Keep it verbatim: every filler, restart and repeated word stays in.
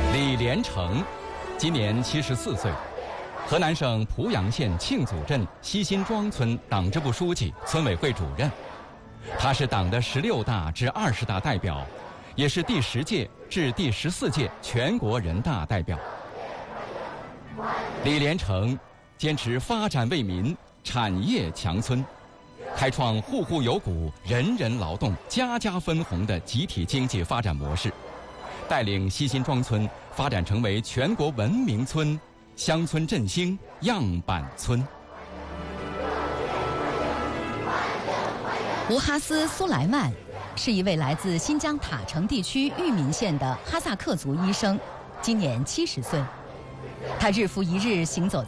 李连成，今年七十四岁，河南省濮阳县庆祖镇西辛庄村党支部书记、村委会主任。他是党的十六大至二十大代表，也是第十届至第十四届全国人大代表。李连成坚持发展为民、产业强村，开创户户有谷、人人劳动、家家分红的集体经济发展模式，带领西辛庄村发展成为全国文明村、乡村振兴样板村。 吴哈斯·苏莱曼是一位来自新疆塔城地区玉民县的哈萨克族医生，今年七十岁。他日复一日行走